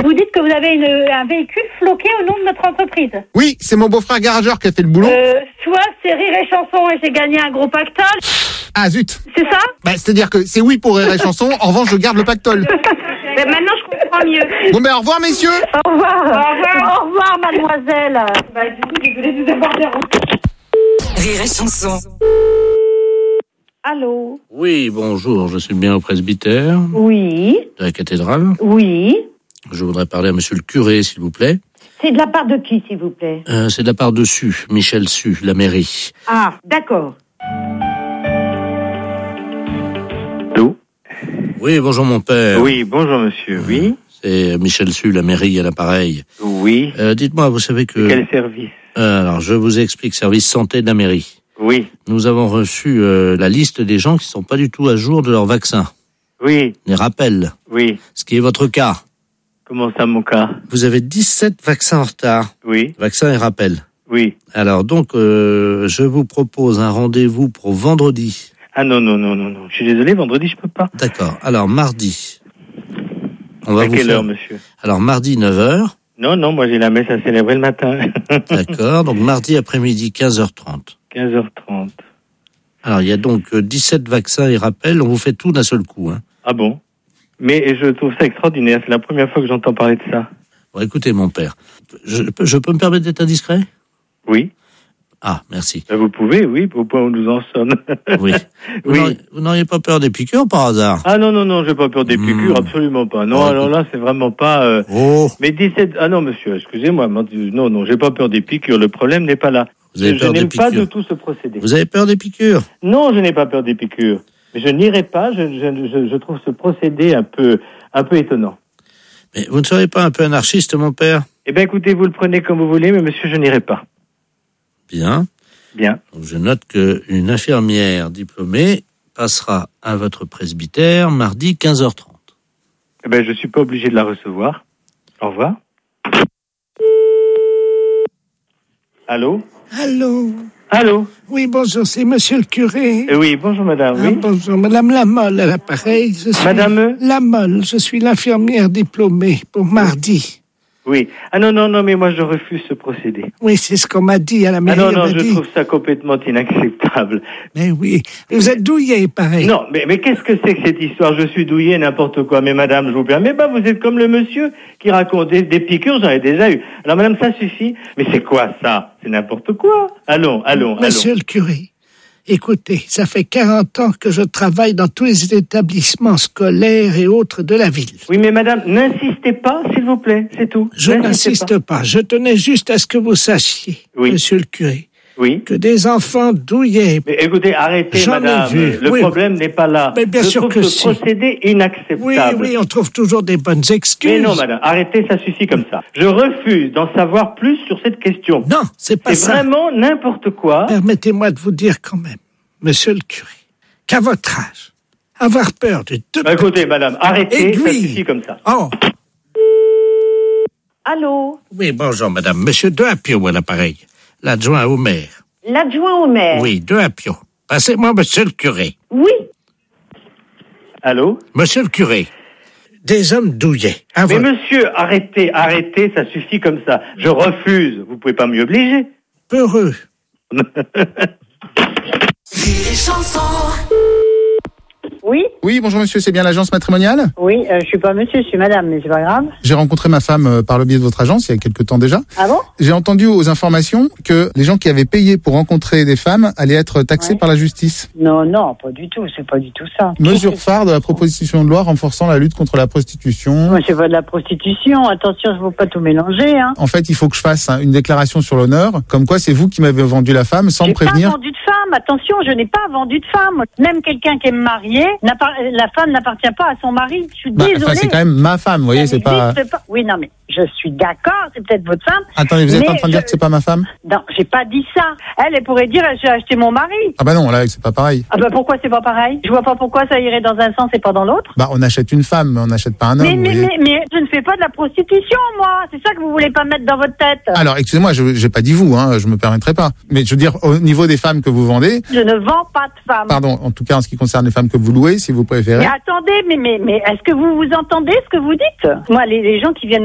Vous dites que vous avez un véhicule floqué au nom de notre entreprise. Oui, c'est mon beau-frère garageur qui a fait le boulot. Soit c'est Rire et Chanson et j'ai gagné un gros pactole. Ah zut. C'est ça? C'est-à-dire que c'est oui pour Rire et Chanson, en revanche je garde le pactole. Mais maintenant je comprends mieux. Bon au revoir messieurs. Au revoir. Au revoir. Au revoir mademoiselle. Du coup, désolée de vous avoir dérangé. Rire et Chanson. Allô? Oui, bonjour, je suis bien au presbytère Oui. de la cathédrale. Oui. Je voudrais parler à monsieur le curé, s'il vous plaît. C'est de la part de qui, s'il vous plaît? C'est de la part de Su, Michel Su, la mairie. Ah, d'accord. Allô? Oui, bonjour mon père. Oui, bonjour monsieur, oui. C'est Michel Su, la mairie à l'appareil. Oui. Dites-moi, vous savez que... Quel service? Alors, je vous explique, service santé de la mairie. Oui. Nous avons reçu la liste des gens qui sont pas du tout à jour de leur vaccin. Oui. Les rappels. Oui. Ce qui est votre cas. Comment ça, mon cas? Vous avez 17 vaccins en retard. Oui. Vaccins et rappels. Oui. Alors donc, je vous propose un rendez-vous pour vendredi. Ah non. Je suis désolé, vendredi, je peux pas. D'accord. Alors, mardi. On va À vous quelle faire... heure, monsieur? Alors, mardi, 9h. Non, moi j'ai la messe à célébrer le matin. D'accord. Donc, mardi après-midi, 15h30. 15h30. Alors, il y a donc 17 vaccins et rappels. On vous fait tout d'un seul coup. Hein. Ah bon? Mais je trouve ça extraordinaire. C'est la première fois que j'entends parler de ça. Bon, écoutez, mon père. Je peux me permettre d'être indiscret? Oui. Ah, merci. Vous pouvez, oui, au point où nous en sommes. Oui. Oui. Vous n'auriez pas peur des piqûres par hasard? Ah non, j'ai pas peur des piqûres, absolument pas. Non, Oh, alors là, c'est vraiment pas... Oh. Mais 17... Ah non, monsieur, excusez-moi. Non, j'ai pas peur des piqûres. Le problème n'est pas là. Vous avez Je peur des n'aime pas piqûres? du tout ce procédé. Vous avez peur des piqûres? Non, je n'ai pas peur des piqûres. Mais je n'irai pas. Je trouve ce procédé un peu étonnant. Mais vous ne serez pas un peu anarchiste, mon père? Eh bien, écoutez, vous le prenez comme vous voulez, mais monsieur, je n'irai pas. Bien. Bien. Donc, je note qu'une infirmière diplômée passera à votre presbytère mardi 15h30. Eh bien, je suis pas obligé de la recevoir. Au revoir. Allô? Allô? Oui, bonjour, c'est monsieur le curé. Oui, bonjour madame, oui. Bonjour, madame Lamolle à l'appareil. Je suis Madame? Lamolle, je suis l'infirmière diplômée pour mardi. Oui. Ah non, mais moi je refuse ce procédé. Oui, c'est ce qu'on m'a dit à la Ah mairie. non, on m'a je dit. trouve ça complètement inacceptable. Mais oui, vous êtes douillé, pareil. Non, mais qu'est-ce que c'est que cette histoire? Je suis douillé, n'importe quoi. Mais madame, je vous permets pas, vous êtes comme le monsieur qui raconte des piqûres, j'en ai déjà eu. Alors madame, ça suffit. Mais c'est quoi ça? C'est n'importe quoi. Allons. Monsieur le curé, écoutez, ça fait 40 ans que je travaille dans tous les établissements scolaires et autres de la ville. Oui, mais madame, n'insistez pas, s'il vous plaît, c'est tout. Je n'insiste pas. Je tenais juste à ce que vous sachiez, Oui. monsieur le curé, Oui. que des enfants douillés. Mais écoutez, arrêtez, J'en ai madame. vu. Le Oui. problème n'est pas là. Mais bien je sûr trouve que ce si. procédé inacceptable. Oui, on trouve toujours des bonnes excuses. Mais non, madame, arrêtez, ça suffit comme ça. Je refuse d'en savoir plus sur cette question. Non, c'est pas C'est ça. vraiment n'importe quoi. Permettez-moi de vous dire quand même, monsieur le curé, qu'à votre âge, avoir peur de deux... Écoutez, madame, arrêtez, ça Aiguille. suffit comme ça. Oh, Allô? Oui, bonjour madame. Monsieur Deapio à l'appareil. L'adjoint au maire. L'adjoint au maire? Oui, Deapio. Passez-moi monsieur le curé. Oui. Allô? Monsieur le curé. des hommes douillets. Mais monsieur, arrêtez, ça suffit comme ça. Je refuse. Vous pouvez pas m'y obliger. Peureux. Oui, Oui, bonjour monsieur, c'est bien l'agence matrimoniale? oui, je suis pas monsieur, je suis madame, mais c'est pas grave. J'ai rencontré ma femme par le biais de votre agence il y a quelques temps déjà. Ah bon? J'ai entendu aux informations que les gens qui avaient payé pour rencontrer des femmes allaient être taxés Ouais. par la justice. Non, pas du tout, c'est pas du tout ça. Mesure phare de la proposition de loi renforçant la lutte contre la prostitution. Moi, c'est pas de la prostitution, attention, je veux pas tout mélanger, hein. En fait, il faut que je fasse une déclaration sur l'honneur, comme quoi c'est vous qui m'avez vendu la femme sans me J'ai pas prévenir. vendu de femme, attention, je n'ai pas vendu de femme. Même quelqu'un qui est marié, la femme n'appartient pas à son mari. Je suis désolée. Enfin, c'est quand même ma femme, vous voyez, Ça c'est pas... n'existe pas. Oui, non, mais je suis d'accord, c'est peut-être votre femme. Attendez, vous êtes mais en train de dire que c'est pas ma femme? Non, j'ai pas dit ça. Elle pourrait dire, j'ai acheté mon mari. Ah bah non, là, c'est pas pareil. Ah bah pourquoi c'est pas pareil? Je vois pas pourquoi ça irait dans un sens et pas dans l'autre. Bah, on achète une femme, mais on n'achète pas un homme, vous voyez. Mais je ne fais pas de la prostitution, moi. C'est ça que vous voulez pas mettre dans votre tête. Alors, excusez-moi, j'ai pas dit vous, je me permettrai pas. Mais je veux dire, au niveau des femmes que vous vendez, Je ne vends pas de femmes. pardon, en tout cas en ce qui concerne les femmes que vous louez, si vous préférez. Mais attendez, mais est-ce que vous entendez ce que vous dites? Moi, les gens qui viennent